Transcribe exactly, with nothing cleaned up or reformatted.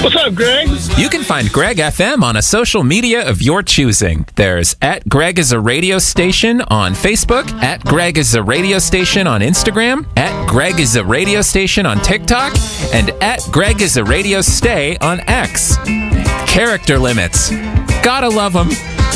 What's up, Greg? You can find Greg F M on a social media of your choosing. There's at Greg is a radio station on Facebook, at Greg is a radio station on Instagram, at Greg is a radio station on TikTok, and at Greg is a radio stay on X. Character limits. Gotta love them.